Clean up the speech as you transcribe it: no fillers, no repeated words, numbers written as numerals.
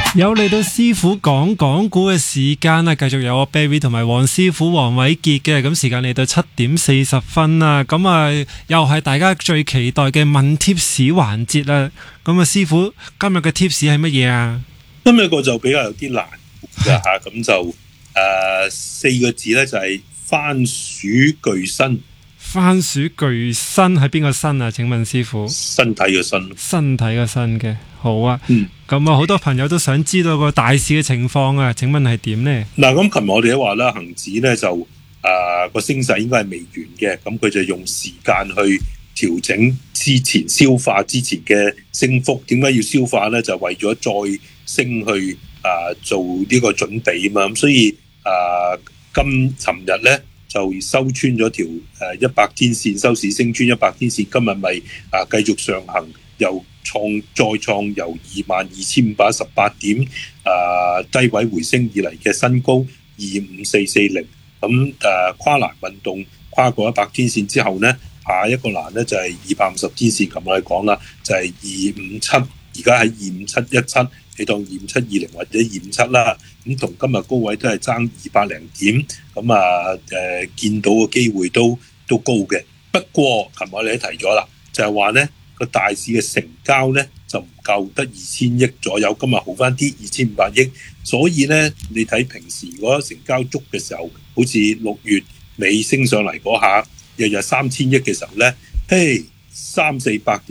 有嚟到師傅講港股嘅時間啦，繼續有我 Barry 同埋黃師傅黃偉傑嘅，咁時間嚟到7:40啦，咁又係大家最期待嘅問貼士環節啦。咁師傅今日嘅貼士係乜嘢啊？ 今日個就比較有啲難㗎吓，咁就4個字咧，就係番薯巨身。 番薯巨身係邊個身啊？請問師傅？ 身體嘅身。身體嘅身嘅，好啊。咁好多朋友都想知道個大市嘅情況啊，請問係點呢？ 嗱，咁琴日我哋都話啦，恒指咧就個升勢應該係未完嘅，咁佢就用時間去調整之前消化之前嘅升幅。點解要消化咧？就為咗再升去做呢個準備啊嘛。咁所以尋日咧就收穿咗條100天線，收市升穿100天線。今日咪繼續上行，又再創由22,518點低位回升以嚟嘅新高25440。咁跨欄運動跨過100天線之後呢，下一個欄呢就係250天線。琴日我哋講啦，就係257，而家喺25717，你當25720或者257啦。咁同今日高位都係爭200零點，咁見到嘅機會都高嘅。不過琴日我哋都提咗啦，就係話呢個大市嘅成交呢就唔夠，得2000億左右。今日好翻啲，2500億。所以呢，你睇平時如果成交足嘅時候，好似6月尾升上嚟嗰下，日日3000億嘅時候呢，300-400